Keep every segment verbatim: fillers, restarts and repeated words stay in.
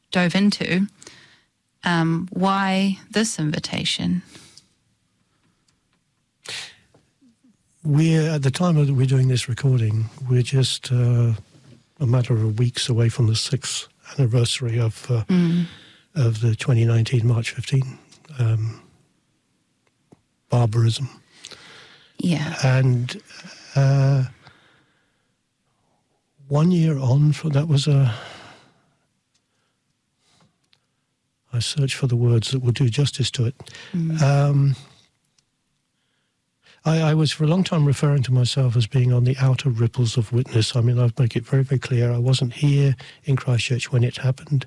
dove into. Um, why this invitation? We're, at the time that we're doing this recording, we're just uh, a matter of weeks away from the sixth anniversary of uh, mm. of the twenty nineteen March fifteenth um, barbarism. Yeah. And uh, one year on, from that was a... I search for the words that will do justice to it. Mm. Um, I, I was for a long time referring to myself as being on the outer ripples of witness. I mean, I'll make it very, very clear. I wasn't here in Christchurch when it happened.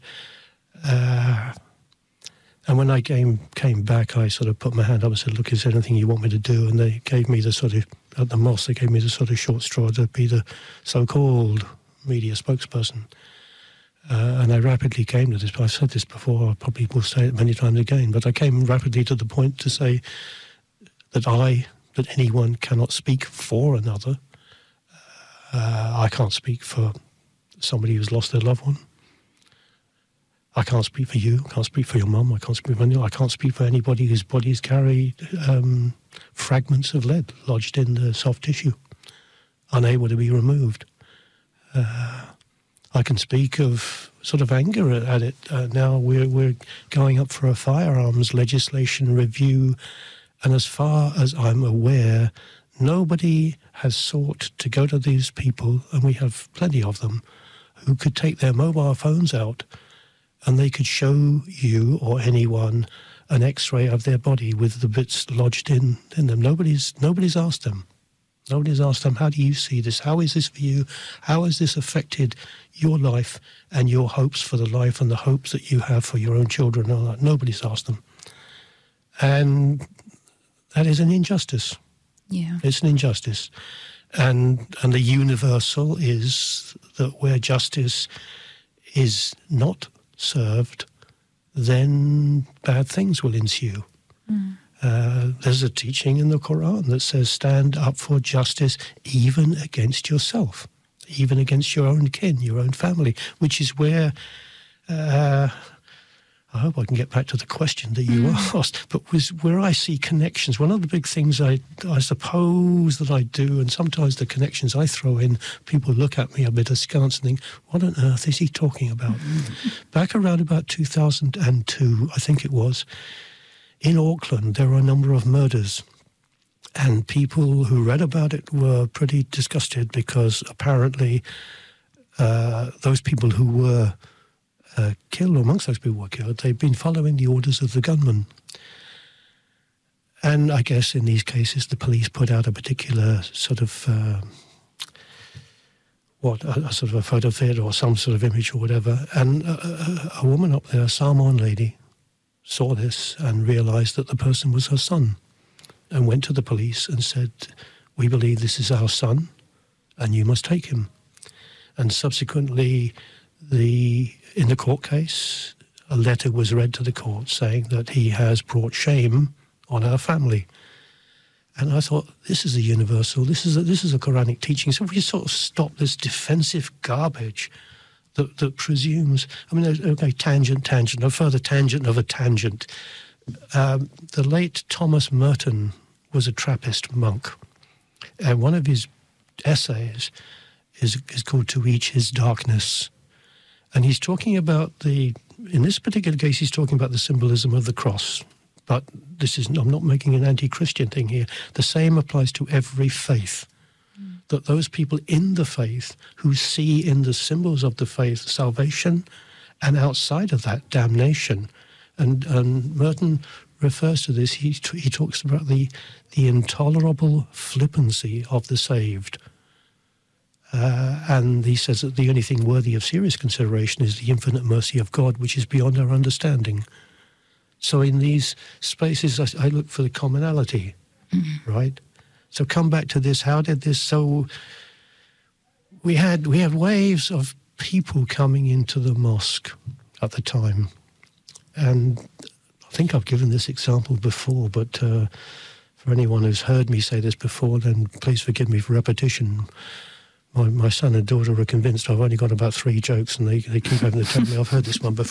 Uh, and when I came came back, I sort of put my hand up and said, look, is there anything you want me to do? And they gave me the sort of, at the mosque, they gave me the sort of short straw to be the so-called media spokesperson. Uh, and I rapidly came to this. I've said this before, I probably will say it many times again, but I came rapidly to the point to say that I, that anyone cannot speak for another. Uh, I can't speak for somebody who's lost their loved one. I can't speak for you. I can't speak for your mum. I can't speak for anyone. I can't speak for anybody whose bodies carry um, fragments of lead lodged in the soft tissue, unable to be removed. Uh, I can speak of sort of anger at it. Uh, now we're we're going up for a firearms legislation review, and as far as I'm aware, nobody has sought to go to these people, and we have plenty of them, who could take their mobile phones out and they could show you or anyone an X-ray of their body with the bits lodged in, in them. Nobody's nobody's asked them. Nobody's asked them, how do you see this? How is this for you? How has this affected your life and your hopes for the life and the hopes that you have for your own children? And all that? Nobody's asked them. And that is an injustice. Yeah. It's an injustice. And and the universal is that where justice is not served, then bad things will ensue. Mm. Uh, there's a teaching in the Quran that says stand up for justice even against yourself, even against your own kin, your own family, which is where, uh, I hope I can get back to the question that you mm. asked, but was where I see connections. One of the big things I, I suppose that I do, and sometimes the connections I throw in, people look at me a bit askance and think, what on earth is he talking about? Mm. Back around about two thousand two, I think it was, in Auckland, there were a number of murders, and people who read about it were pretty disgusted because apparently uh, those people who were uh, killed, or amongst those people who were killed, they'd been following the orders of the gunman. And I guess in these cases, the police put out a particular sort of, uh, what, a, a sort of a photo fit or some sort of image or whatever, and a, a, a woman up there, a Samoan lady, saw this and realised that the person was her son and went to the police and said, we believe this is our son and you must take him. And subsequently, the in the court case, a letter was read to the court saying that he has brought shame on our family. And I thought, this is a universal, this is a, this is a Quranic teaching. So if we sort of stop this defensive garbage That, that presumes, I mean, okay, tangent, tangent, a further tangent of a tangent. Um, the late Thomas Merton was a Trappist monk, and one of his essays is, is called To Each His Darkness. And he's talking about the, in this particular case, he's talking about the symbolism of the cross. But this is, I'm not making an anti-Christian thing here. The same applies to every faith. That those people in the faith who see in the symbols of the faith salvation, and outside of that, damnation. And, and Merton refers to this, he, he talks about the, the intolerable flippancy of the saved. Uh, and he says that the only thing worthy of serious consideration is the infinite mercy of God, which is beyond our understanding. So in these spaces, I, I look for the commonality, mm-hmm. right? So come back to this, how did this, so we had we had waves of people coming into the mosque at the time. And I think I've given this example before, but uh, for anyone who's heard me say this before, then please forgive me for repetition. My, my son and daughter are convinced I've only got about three jokes and they, they keep having to tell me I've heard this one before.